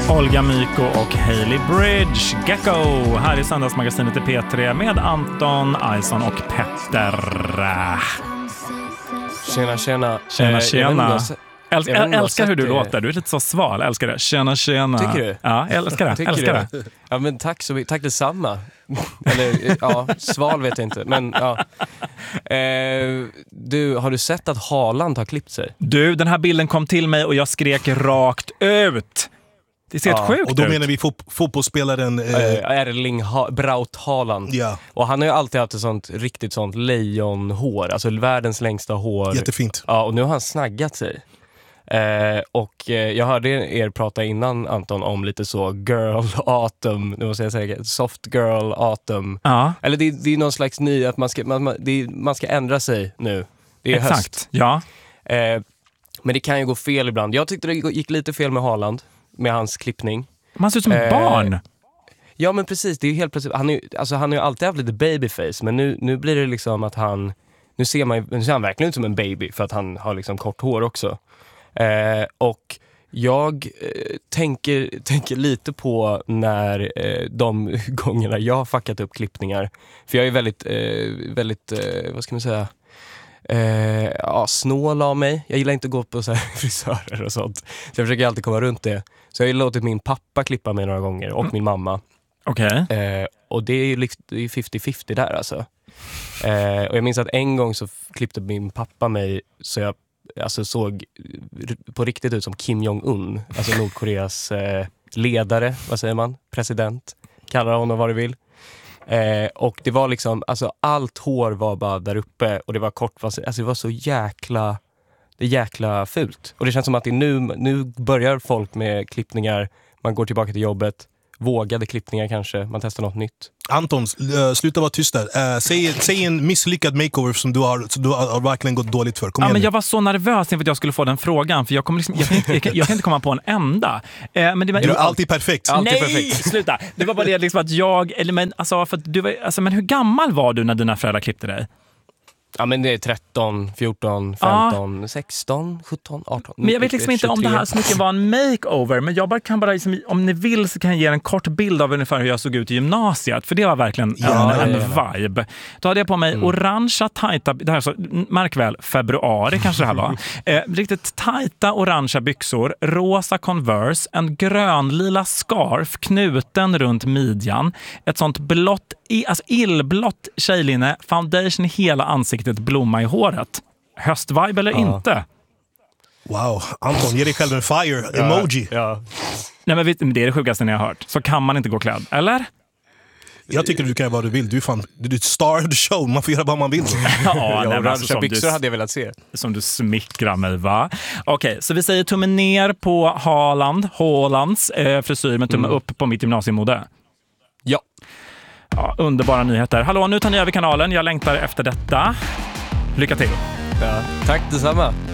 Olga Myko och Hailey Bridge. Gecko här i Söndagsmagasinet i P3 med Anton, Ison och Petter. Tjena. Älskar hur du låter. Du är lite så sval. Älskar det. Tjena. Tycker du? Ja, älskar det. Älskar det. Ja, men tack så mycket. Tack detsamma. Eller ja, sval vet jag inte. Men ja. Du, har du sett att Haaland har klippt sig? Du, den här bilden kom till mig och jag skrek rakt ut. Det ser helt sjukt ut. Och då menar vi fotbollsspelaren Erling Braut Haaland. Ja. Och han har ju alltid haft ett sånt riktigt sånt lejonhår. Alltså världens längsta hår. Jättefint. Ja, och nu har han snaggat sig. Och jag hörde er prata innan, Anton, om lite så girl autumn, nu måste jag säga soft girl autumn. Ja. Eller det är någon slags ny att man ska ändra sig nu. Det är Exakt. höst. Ja. Men det kan ju gå fel ibland. Jag tyckte det gick lite fel med Haaland, med hans klippning. Man ser ut som ett barn. Ja, men precis, det är ju helt plötsligt han har ju alltid haft lite babyface, men nu blir det liksom att nu ser han verkligen ut som en baby för att han har liksom kort hår också. Och jag tänker lite på när de gångerna jag har fuckat upp klippningar. För jag är väldigt vad ska man säga, snål av mig. Jag gillar inte att gå på så här frisörer och sånt. Så jag försöker alltid komma runt det. Så jag har låtit min pappa klippa mig några gånger och min mamma. Okej. Och det är ju 50-50 där alltså. Och jag minns att en gång så klippte min pappa mig så jag såg på riktigt ut som Kim Jong-un, alltså Nordkoreas ledare, vad säger man? President, kallar honom vad du vill. Och det var liksom, alltså allt hår var bara där uppe och det var kort, alltså det var så jäkla fult. Och det känns som att nu börjar folk med klippningar, man går tillbaka till jobbet, vågade klippningar kanske, man testar något nytt. Anton, sluta vara tyst där. Säg en misslyckad makeover som du har verkligen gått dåligt för. Kom igen, men jag var så nervös inför att jag skulle få den frågan, för jag kan inte komma på en enda. Men det var, är du alltid perfekt? Nej, perfekt. Sluta. Det var bara det liksom att men hur gammal var du när dina föräldrar klippte dig? Ja, men det är 13, 14, 15, 16, 17, 18. Men jag vet liksom 23. Inte om det här så mycket var en makeover, men jag kan bara liksom, om ni vill så kan jag ge en kort bild av ungefär hur jag såg ut i gymnasiet, för det var verkligen en vibe. Då hade jag på mig orangea tajta, det här så, märk väl, februari kanske det här var. Riktigt tajta orangea byxor, rosa Converse, en grönlila scarf knuten runt midjan, ett sånt blått, illblått tjejlinne, foundation i hela ansiktet, blomma i håret. Höstvibe eller inte? Wow, Anton, ge dig själv en fire-emoji. Ja. Nej, men det är det sjukaste ni har hört. Så kan man inte gå klädd, eller? Jag tycker du kan vad du vill. Du är star of the show. Man får göra vad man vill. Orangea byxor hade jag velat se. Som du smickrar mig, va? Okej, så vi säger tummen ner på Haalands frisyr med tumme upp på mitt gymnasiemode. Ja. Ja, underbara nyheter. Hallå, nu tar ni över kanalen. Jag längtar efter detta. Lycka till. Ja, tack detsamma.